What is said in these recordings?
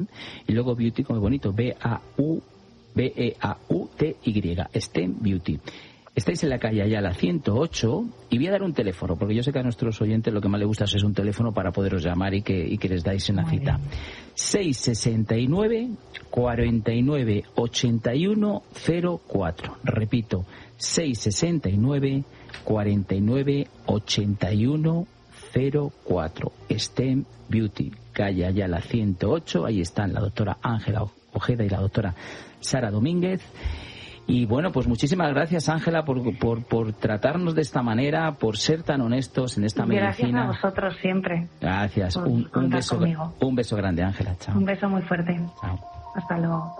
y luego Beauty como bonito, B-A-U-B-E-A-U-T-Y, STEM Beauty. Estáis en la calle Ayala 108 y voy a dar un teléfono, porque yo sé que a nuestros oyentes lo que más les gusta es un teléfono para poderos llamar y que les dais una cita. 669 49 81 04. Repito, 669 49 81 04. STEM Beauty, calle Ayala 108. Ahí están la doctora Ángela Ojeda y la doctora Sara Domínguez. Y bueno, pues muchísimas gracias, Ángela, por tratarnos de esta manera, por ser tan honestos en esta medicina. Gracias a vosotros siempre. Gracias. Un beso grande, Ángela. Chao. Un beso muy fuerte. Chao. Hasta luego.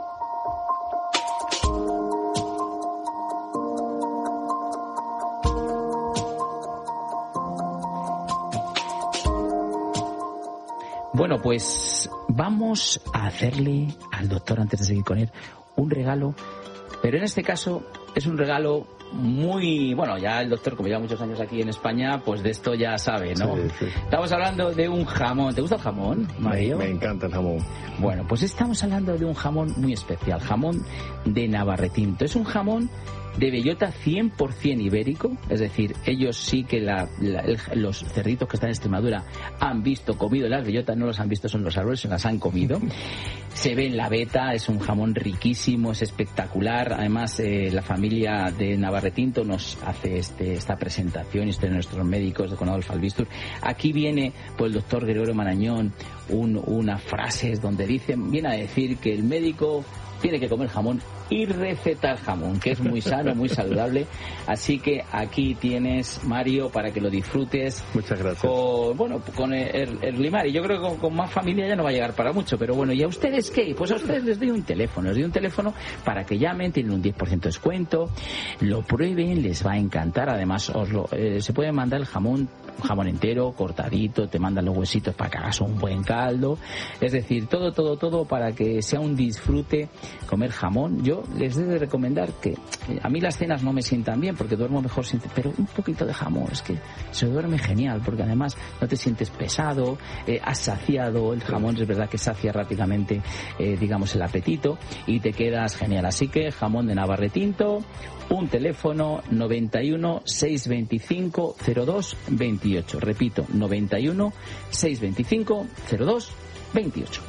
Bueno, pues vamos a hacerle al doctor, antes de seguir con él, un regalo. Pero en este caso es un regalo muy... Bueno, ya el doctor, como lleva muchos años aquí en España, pues de esto ya sabe, ¿no? Sí, sí. Estamos hablando de un jamón. ¿Te gusta el jamón, Mario? Me encanta el jamón. Bueno, pues estamos hablando de un jamón muy especial, jamón de Navarretinto. Es un jamón de bellota 100% ibérico, es decir, ellos sí que los cerditos que están en Extremadura han visto, comido las bellotas, no los han visto, son los árboles, se las han comido. Se ve en la veta, es un jamón riquísimo, es espectacular. Además, la familia de Navarretinto nos hace esta presentación, y nuestros médicos de Conadolfo Albistur. Aquí viene pues, el doctor Gregorio Marañón, una frase donde viene a decir que el médico tiene que comer jamón y recetar jamón, que es muy sano, muy saludable. Así que aquí tienes, Mario, para que lo disfrutes. Muchas gracias. Con el limar. Y yo creo que con más familia ya no va a llegar para mucho. Pero bueno, ¿y a ustedes qué? Pues a ustedes les doy un teléfono para que llamen, tienen un 10% de descuento, lo prueben, les va a encantar. Además, se puede mandar el jamón entero, cortadito, te mandan los huesitos para que hagas un buen caldo. Es decir, todo para que sea un disfrute comer jamón. Yo les debo de recomendar que a mí las cenas no me sientan bien porque duermo mejor pero un poquito de jamón, es que se duerme genial, porque además no te sientes pesado, has saciado. El jamón es verdad que sacia rápidamente digamos el apetito y te quedas genial. Así que jamón de Navarretinto, un teléfono 91 625 02 28. Repito, 91 625 02 28.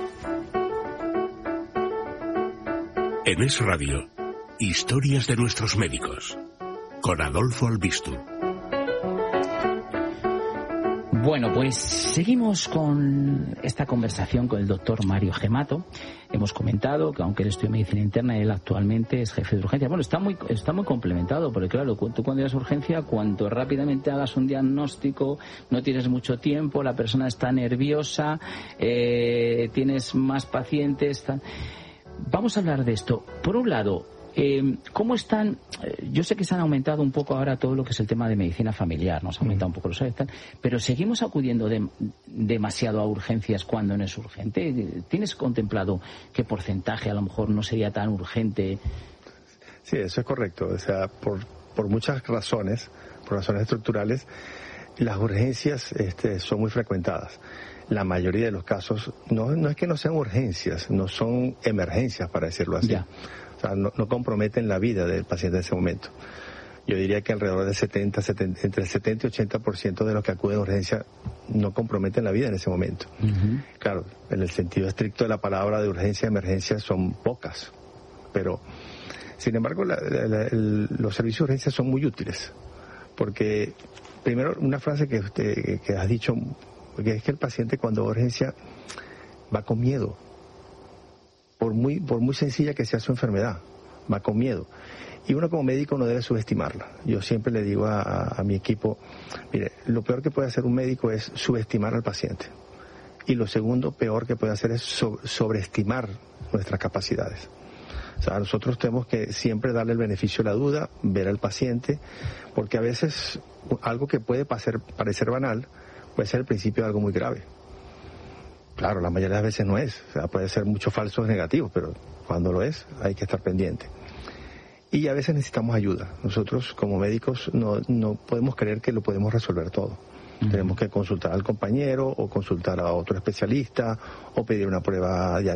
En Es Radio, historias de nuestros médicos, con Adolfo Albistur. Bueno, pues seguimos con esta conversación con el doctor Mario Gemato. Hemos comentado que aunque él estudia medicina interna, él actualmente es jefe de urgencia. Bueno, está muy complementado, porque claro, tú cuando llegas a urgencia, cuanto rápidamente hagas un diagnóstico, no tienes mucho tiempo, la persona está nerviosa, tienes más pacientes. Vamos a hablar de esto. Por un lado, ¿cómo están? Yo sé que se han aumentado un poco ahora todo lo que es el tema de medicina familiar, nos ha aumentado un poco los horarios, pero seguimos acudiendo demasiado a urgencias cuando no es urgente. ¿Tienes contemplado qué porcentaje a lo mejor no sería tan urgente? Sí, eso es correcto. O sea, por muchas razones, por razones estructurales, las urgencias son muy frecuentadas. La mayoría de los casos no es que no sean urgencias, no son emergencias, para decirlo así. Ya. O sea, no comprometen la vida del paciente en ese momento. Yo diría que alrededor del entre el 70 y 80% de los que acuden a urgencia no comprometen la vida en ese momento. Uh-huh. Claro, en el sentido estricto de la palabra de urgencia y emergencia son pocas, pero sin embargo los servicios de urgencia son muy útiles, porque primero una frase que has dicho, que es que el paciente cuando va a urgencia va con miedo, por muy sencilla que sea su enfermedad, va con miedo. Y uno como médico no debe subestimarla. Yo siempre le digo a mi equipo, mire, lo peor que puede hacer un médico es subestimar al paciente. Y lo segundo peor que puede hacer es sobreestimar nuestras capacidades. O sea, nosotros tenemos que siempre darle el beneficio de la duda, ver al paciente, porque a veces algo que puede parecer banal puede ser el principio de algo muy grave. Claro, la mayoría de las veces no es. O sea, puede ser mucho falsos negativos, pero cuando lo es, hay que estar pendiente. Y a veces necesitamos ayuda. Nosotros, como médicos, no podemos creer que lo podemos resolver todo. Tenemos que consultar al compañero o consultar a otro especialista o pedir una prueba de